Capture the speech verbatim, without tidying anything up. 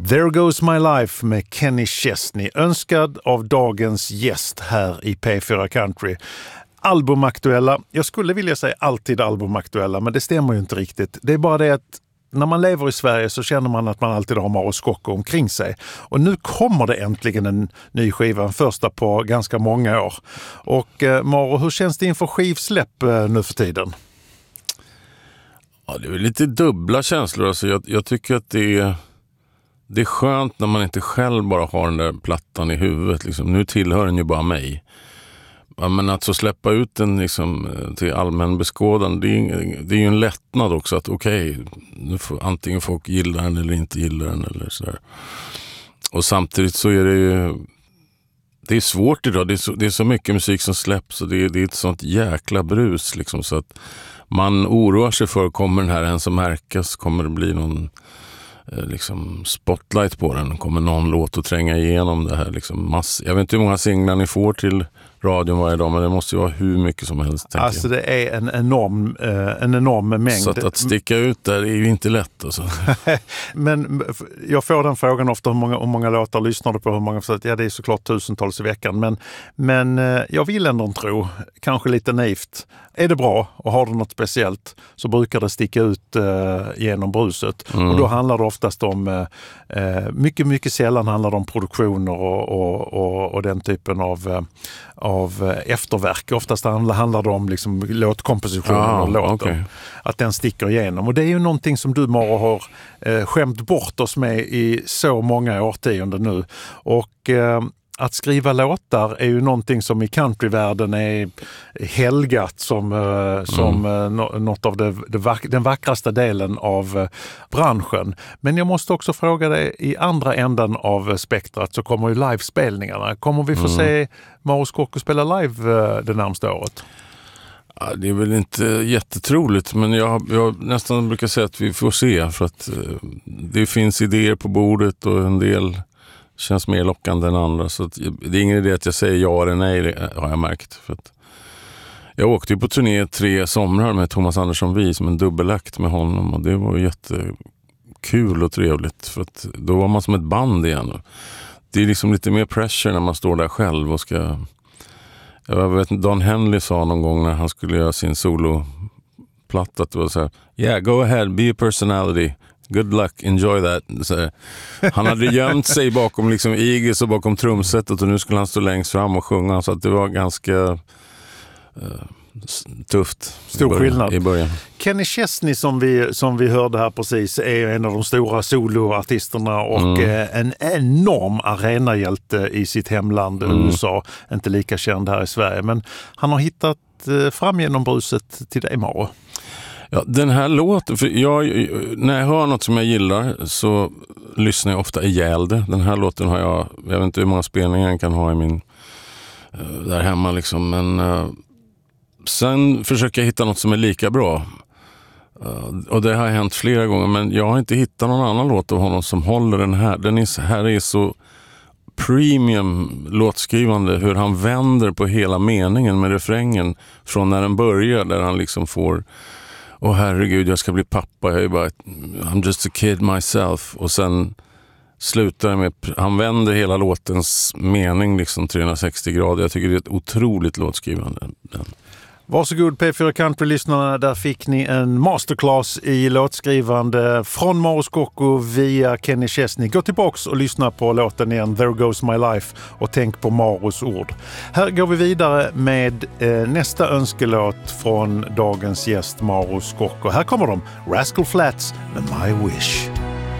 There Goes My Life med Kenny Chesney, önskad av dagens gäst här i P fyra Country. Albumaktuella, jag skulle vilja säga alltid albumaktuella, men det stämmer ju inte riktigt. Det är bara det att när man lever i Sverige så känner man att man alltid har Maro Scocco omkring sig. Och nu kommer det äntligen en ny skiva, en första på ganska många år. Och eh, Maro, hur känns det inför skivsläpp eh, nu för tiden? Ja, det är lite dubbla känslor. Alltså jag, jag tycker att det är, det är skönt när man inte själv bara har den där plattan i huvudet. Liksom. Nu tillhör den ju bara mig. Ja, men att så släppa ut den liksom, till allmän beskådan, det är, det är ju en lättnad också. Att okej, okay, nu får antingen folk gillar den eller inte gillar den. Eller så där. Och samtidigt så är det ju... Det är svårt idag. Det är så, det är så mycket musik som släpps och det är, det är ett sånt jäkla brus. Liksom, så att man oroar sig för, kommer den här ens att märkas? Kommer det bli någon eh, liksom spotlight på den? Kommer någon låt att tränga igenom det här? Liksom mass- jag vet inte hur många singlar ni får till radion varje dag, men det måste ju vara hur mycket som helst. Alltså det är en enorm, eh, en enorm mängd. Så att, att sticka ut där är ju inte lätt. Alltså. Men jag får den frågan ofta, hur många, hur många låtar lyssnar du på? Hur många, så att, ja, det är såklart tusentals i veckan. Men, men eh, jag vill ändå tro, kanske lite naivt, är det bra och har du något speciellt så brukar det sticka ut eh, genom bruset. Mm. Och då handlar det oftast om, eh, mycket, mycket sällan handlar det om produktioner och, och, och, och den typen av eh, av efterverk. Oftast handlar det om liksom låtkompositioner ah, och låtar. Okay. Att den sticker igenom. Och det är ju någonting som du, Maro, har eh, skämt bort oss med i så många årtionden nu. Och eh, att skriva låtar är ju någonting som i countryvärlden är helgat som, eh, som mm. eh, något av det, det vack, den vackraste delen av eh, branschen. Men jag måste också fråga dig, i andra änden av spektrat så kommer ju livespelningarna. Kommer vi få mm. se Maro Scocco spela live eh, det närmaste året? Ja, det är väl inte jättetroligt, men jag, jag nästan brukar säga att vi får se, för att eh, det finns idéer på bordet och en del känns mer lockande än andra, så att det är ingen idé att jag säger ja eller nej, det har jag märkt. För att jag åkte ju på turné tre somrar med Thomas Andersson Vi som en dubbelakt med honom, och det var jättekul och trevligt, för att då var man som ett band igen. Det är liksom lite mer pressure när man står där själv och ska... Jag vet inte, Don Henley sa någon gång när han skulle göra sin soloplatta att det var så här: yeah, go ahead, be a personality. Good luck, enjoy that. Så han hade gömt sig bakom liksom Igis och bakom trumsetet, och nu skulle han stå längst fram och sjunga, så att det var ganska uh, tufft. Stor i början, skillnad. I början. Kenny Chesney som vi, som vi hörde här precis är en av de stora soloartisterna och mm. en enorm arenahjälte i sitt hemland mm. U S A. Inte lika känd här i Sverige, men han har hittat fram genom bruset till dig, Maro. Ja, den här låten, för jag, när jag hör något som jag gillar så lyssnar jag ofta ihjäl det. Den här låten har jag, jag vet inte hur många spelningar jag kan ha i min, där hemma liksom, men uh, sen försöker jag hitta något som är lika bra. Uh, och det har hänt flera gånger, men jag har inte hittat någon annan låt av honom som håller den här. Den är, här är så premium låtskrivande, hur han vänder på hela meningen med refrängen från när den börjar, där han liksom får: åh herregud, jag ska bli pappa, jag är bara, I'm just a kid myself. Och sen slutar det med, han vänder hela låtens mening liksom trehundrasextio grader. Jag tycker det är ett otroligt låtskrivande. Den. Varsågod P fyra Country-lyssnarna, där fick ni en masterclass i låtskrivande från Maro Scocco via Kenny Chesney. Gå tillbaks och lyssna på låten igen, There Goes My Life, och tänk på Maros ord. Här går vi vidare med eh, nästa önskelåt från dagens gäst Maro Scocco. Här kommer de, Rascal Flatts med My Wish.